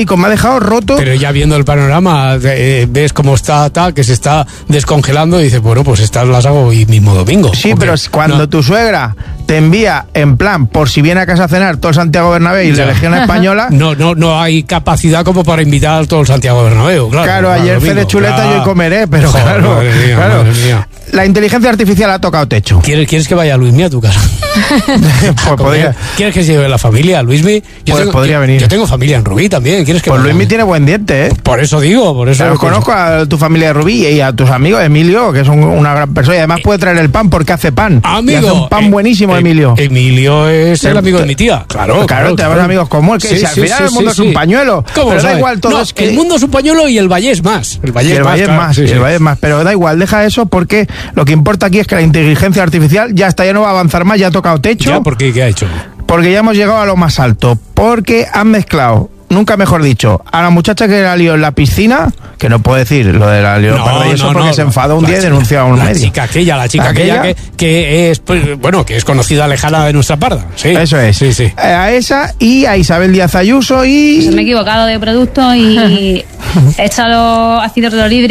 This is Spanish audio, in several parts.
me ha dejado roto. Pero ya viendo el panorama, ves cómo está, que se está descongelando y dices, bueno, pues estas las hago hoy mismo domingo. Sí, pero cuando tu suegra te envía en plan, por si viene a casa a cenar todo el Santiago Bernabéu y la Legión Española... No hay capacidad como para invitar a todo el Santiago Bernabéu, claro. Claro, ayer fue chuleta, yo comeré, pero joder, claro. Madre mía. La inteligencia artificial ha tocado techo. ¿Quieres que vaya Luismi a tu casa? Pues podría. ¿Quieres que se lleve la familia, Luismi? Podría venir. Yo tengo familia en Rubí también. ¿Quieres que pues Luismi tiene buen diente, ¿eh? Por eso digo, Pero conozco a tu familia de Rubí y a tus amigos, Emilio, que es una gran persona y además puede traer el pan porque hace pan. Amigo. Y hace un pan buenísimo, Emilio. Emilio es el amigo de mi tía. Claro, tenemos amigos como él, que si al final el mundo es un pañuelo. Pero da igual todo. El mundo es un pañuelo y el valle es más. El valle es más. Pero da igual, deja eso porque lo que importa aquí es que la inteligencia artificial ya no va a avanzar más, ya ha tocado techo. ¿Ya? ¿Por qué? ¿Qué ha hecho? Porque ya hemos llegado a lo más alto, porque han mezclado, nunca mejor dicho, a la muchacha que la lió en la piscina, que no puedo decir lo de la leoparda y eso porque se enfadó un día y denunció a un medio. La chica aquella que es, pues, bueno, que es conocida lejana de nuestra parda. Sí. Eso es. Sí. A esa y a Isabel Díaz Ayuso y... Pues me he equivocado de producto y he echado ácido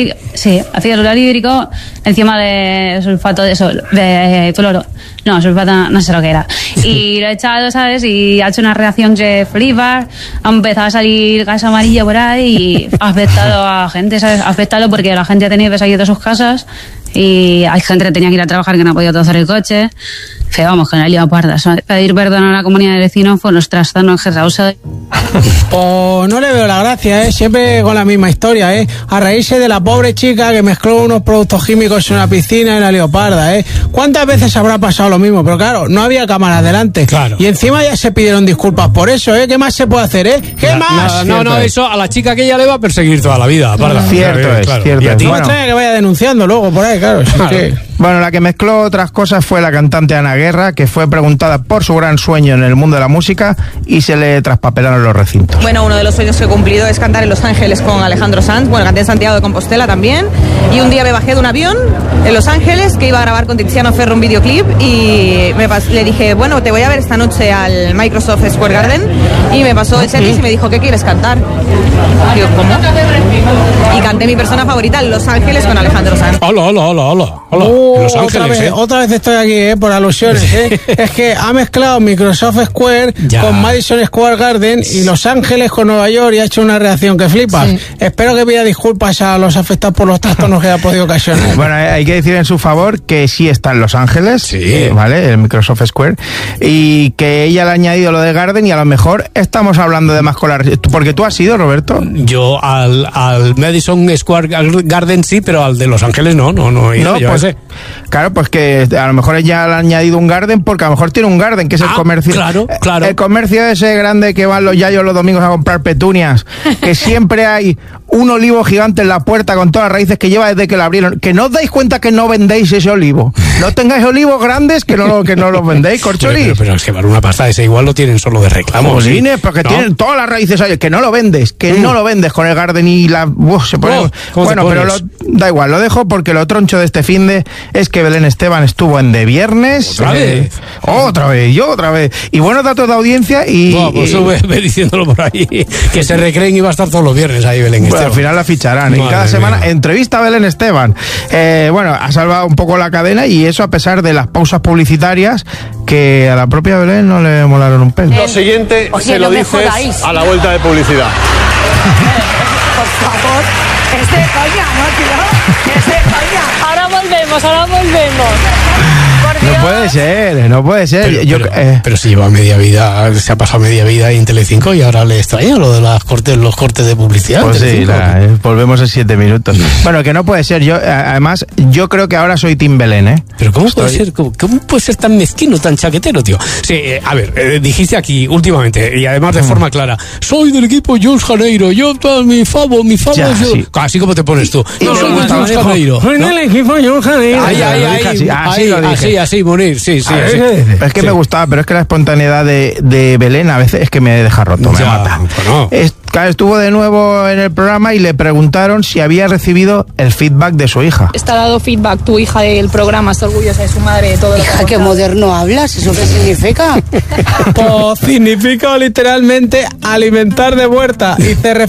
clorhídrico encima de sulfato de cloro. No, sulfato no sé lo que era. Y lo he echado, ¿sabes? Y ha hecho una reacción que flipas, ha empezado a salir gas amarillo por ahí y ha afectado a gente, ¿sabes? Ha afectado porque la gente ha tenido que salir de sus casas y hay gente que tenía que ir a trabajar que no ha podido tozar el coche. Pero vamos, que no ha liado parda. Pedir perdón a la comunidad de vecinos por los trastornos que causa. Pues no le veo la gracia, siempre con la misma historia, a reírse de la pobre chica que mezcló unos productos químicos en una piscina en la leoparda, ¿Cuántas veces habrá pasado lo mismo? Pero claro, no había cámaras delante. Claro. Y encima ya se pidieron disculpas por eso, ¿Qué más se puede hacer, ¿Qué más? No, eso a la chica que ella le va a perseguir toda la vida. Parda. Cierto es. Y a ti no extraña que vaya denunciando luego por ahí, claro. Bueno, la que mezcló otras cosas fue la cantante Ana Guerra, que fue preguntada por su gran sueño en el mundo de la música y se le traspapelaron los recintos. Bueno, uno de los sueños que he cumplido es cantar en Los Ángeles con Alejandro Sanz. Bueno, canté en Santiago de Compostela también. Y un día me bajé de un avión en Los Ángeles que iba a grabar con Tiziano Ferro un videoclip y le dije, bueno, te voy a ver esta noche al Microsoft Square Garden, y me pasó el setlist y me dijo, ¿qué quieres cantar? Digo, ¿cómo? Y canté mi persona favorita, Los Ángeles con Alejandro Sanz. Hola. Los Ángeles, otra vez estoy aquí, por alusiones, Es que ha mezclado Microsoft Square con Madison Square Garden y Los Ángeles con Nueva York y ha hecho una reacción que flipas. Sí. Espero que pida disculpas a los afectados por los trastornos que ha podido ocasionar. Bueno, hay que decir en su favor que sí está en Los Ángeles, ¿vale? El Microsoft Square, y que ella le ha añadido lo de Garden y a lo mejor estamos hablando de más con la... Porque tú has ido, Roberto. Yo al Madison Square Garden sí, pero al de Los Ángeles no he ido. Pues, claro, pues que a lo mejor ella le ha añadido un Garden porque a lo mejor tiene un Garden, que es el comercio. Claro. El comercio ese grande que van los yayos los domingos a comprar petunias, que siempre hay un olivo gigante en la puerta con todas las raíces que lleva desde que la abrieron. Que no os dais cuenta que no vendéis ese olivo. No tengáis olivos grandes que no los vendéis, corcholis. Pero es que vale una pasta, ese igual lo tienen solo de reclamo. Jolines, porque tienen todas las raíces ahí. Que no lo vendes, no lo vendes con el Garden y la... se pone... Bueno, pero da igual, lo dejo porque lo troncho de este finde es que Belén Esteban estuvo en De Viernes. ¿Otra vez? Y buenos datos de audiencia y... pues ve diciéndolo por ahí, que se recreen y va a estar todos los viernes ahí Belén Esteban. Al final la ficharán. Y cada semana entrevista a Belén Esteban. Bueno, ha salvado un poco la cadena y eso a pesar de las pausas publicitarias que a la propia Belén no le molaron un pelo. Lo siguiente se lo dices a la vuelta de publicidad. Por favor, es de coña, ¿no, tío? Es de coña. Ahora volvemos. No puede ser. Pero si lleva media vida, se ha pasado media vida en Telecinco y ahora le extraña lo de los cortes de publicidad. Pues sí, volvemos en 7 minutos. Bueno, que no puede ser. Además, yo creo que ahora soy Tim Belén, Pero ¿cómo puede ser tan mezquino, tan chaquetero, tío? Sí, a ver, dijiste aquí últimamente, y además de forma clara, soy del equipo Jules Janeiro, yo mi favor ya, es yo. Sí. Así como te pones tú. No, soy de Jules Janeiro. Soy del equipo Jules Janeiro. Así lo dije. así, Munir, sí. Es que me gustaba, pero es que la espontaneidad de Belén a veces es que me deja roto, me mata. Bueno. Estuvo de nuevo en el programa y le preguntaron si había recibido el feedback de su hija. ¿Está dado feedback tu hija del programa? ¿Está orgullosa de su madre? De todo lo Hija, qué moderno hablas, ¿eso qué significa? Pues significa literalmente alimentar de vuelta y se